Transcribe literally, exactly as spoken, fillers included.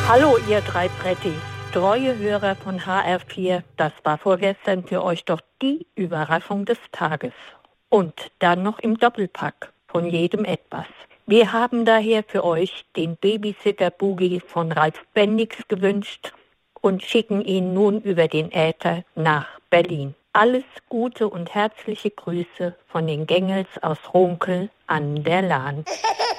Hallo ihr drei Prättis, treue Hörer von H R vier, das war vorgestern für euch doch die Überraschung des Tages. Und dann noch im Doppelpack, von jedem etwas. Wir haben daher für euch den Babysitter-Boogie von Ralf Bendix gewünscht und schicken ihn nun über den Äther nach Berlin. Alles Gute und herzliche Grüße von den Gängels aus Runkel an der Lahn.